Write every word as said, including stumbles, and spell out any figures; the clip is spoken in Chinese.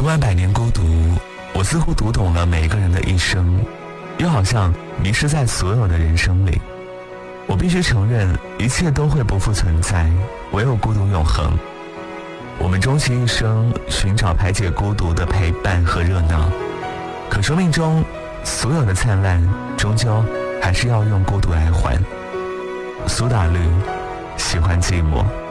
完百年孤独，我似乎读懂了每个人的一生，又好像迷失在所有的人生里。我必须承认，一切都会不复存在，唯有孤独永恒。我们终其一生寻找排解孤独的陪伴和热闹，可生命中所有的灿烂终究还是要用孤独来还。苏打绿，喜欢寂寞。